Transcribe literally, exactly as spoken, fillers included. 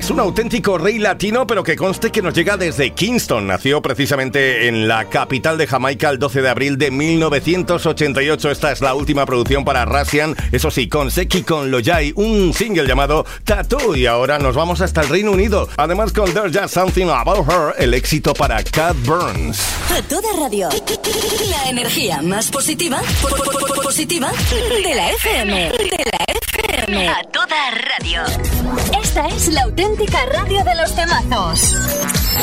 Es un auténtico rey latino, pero que conste que nos llega desde Kingston. Nació precisamente en la capital de Jamaica el doce de abril de mil novecientos ochenta y ocho. Esta es la última producción para Russian, eso sí, con Seki con Lojay, un single llamado Tattoo. Y ahora nos vamos hasta el Reino Unido. Además con There's Just Something About Her, el éxito para Cat Burns. A toda radio, la energía más positiva, positiva de la F M. De la F M. A toda radio. Esta es la auténtica radio de los temazos.